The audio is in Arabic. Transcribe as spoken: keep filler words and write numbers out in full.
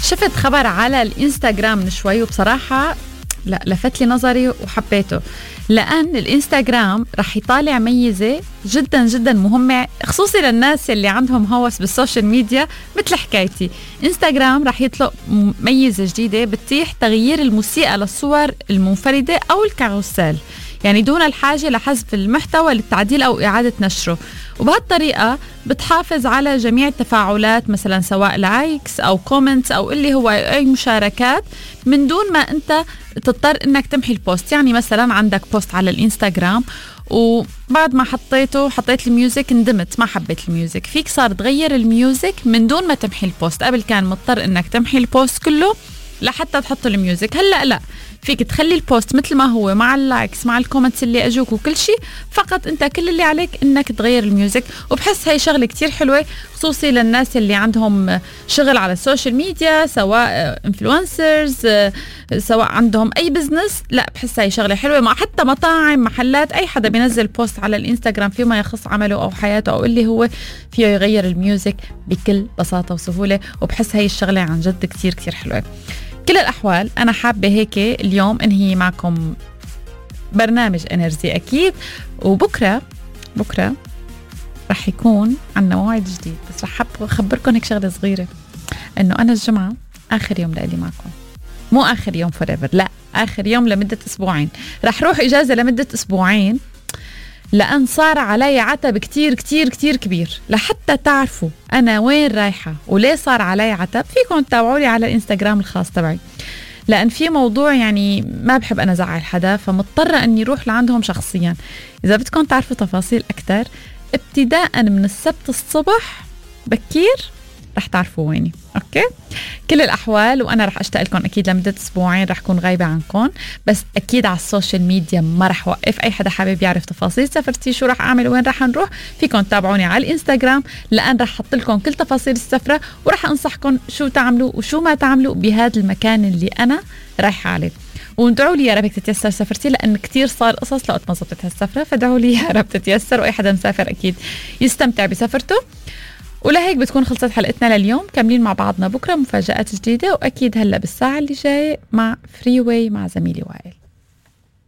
شفت خبر على الانستغرام من شوي وبصراحة لا لفت لي نظري وحبيته، لأن الانستغرام رح يطالع ميزة جدا جدا مهمة خصوصي للناس اللي عندهم هوس بالسوشيال ميديا مثل حكايتي. انستغرام رح يطلق ميزة جديدة بتتيح تغيير الموسيقى للصور المنفردة أو الكاروسيل، يعني دون الحاجة لحذف المحتوى للتعديل أو إعادة نشره، وبهالطريقة بتحافظ على جميع التفاعلات مثلا سواء لايكس أو كومنتس أو اللي هو أي مشاركات من دون ما أنت تضطر إنك تمحي البوست. يعني مثلا عندك بوست على الانستغرام وبعد ما حطيته حطيت الميوزك ندمت ما حبيت الميوزك، فيك صار تغير الميوزك من دون ما تمحي البوست. قبل كان مضطر إنك تمحي البوست كله لحتى تحط الميوزك، هلأ لا، فيك تخلي البوست مثل ما هو مع اللايكس مع الكومنتس اللي اجوك وكل شيء، فقط انت كل اللي عليك انك تغير الميوزك. وبحس هاي شغله كتير حلوه خصوصي للناس اللي عندهم شغل على السوشيال ميديا سواء انفلونسرز سواء عندهم اي بزنس، لا بحس هاي شغله حلوه. مع حتى مطاعم محلات اي حدا بينزل بوست على الانستغرام فيما يخص عمله او حياته او اللي هو فيه يغير الميوزك بكل بساطه وسهوله، وبحس هاي الشغله عن جد كتير كتير حلوه. كل الأحوال أنا حابة هيك اليوم أنهي معكم برنامج إنرجي أكيد، وبكرة بكرة رح يكون عنا موعد جديد. بس رح أخبركم هيك شغلة صغيرة، أنه أنا الجمعة آخر يوم لإلي معكم، مو آخر يوم forever، لا آخر يوم لمدة أسبوعين. رح روح إجازة لمدة أسبوعين لأن صار علي عتب كتير كتير كتير كبير. لحتى تعرفوا أنا وين رايحة وليه صار علي عتب فيكم تتابعولي على الانستغرام الخاص تبعي، لأن في موضوع يعني ما بحب أنا زعل حدا فمضطرة أني روح لعندهم شخصيا. إذا بدكم تعرفوا تفاصيل أكتر ابتداء من السبت الصبح بكير رح تعرفوا ويني. أوكي كل الأحوال وأنا رح أشتاق لكم أكيد لمدة أسبوعين، رح كون غايبة عنكم، بس أكيد على السوشيال ميديا ما رح وقف. أي حدا حابب يعرف تفاصيل سفرتي شو رح أعمل وين رح نروح فيكم تتابعوني على الإنستغرام، لأن رح أحط لكم كل تفاصيل السفرة ورح أنصحكم شو تعملوا وشو ما تعملوا بهذا المكان اللي أنا رايحة عليه. وندعوا لي يا رب تتيسر سفرتي، لأن كتير صار قصص لقد ما زبطت هالسفرة، فدعوا لي يا رب تتيسر وأي حدا مسافر أكيد يستمتع بسفرته. ولهيك بتكون خلصت حلقتنا لليوم، كاملين مع بعضنا بكرة مفاجآت جديدة، وأكيد هلأ بالساعة اللي جاي مع فري واي مع زميلي وائل.